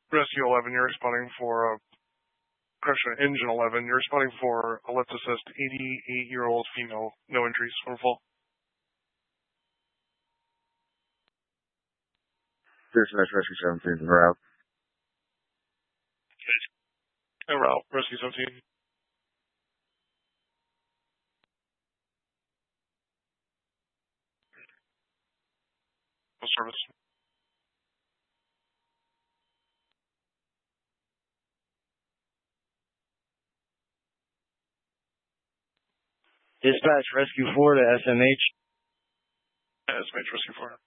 Rescue 11, you're responding for, correction, Engine 11, you're responding for a Let's Assist 88-year-old female, no injuries from fall. Dispatch Rescue 17, en route. En route, Rescue 17. Full service. Dispatch Rescue 4 to SMH. SMH Rescue 4.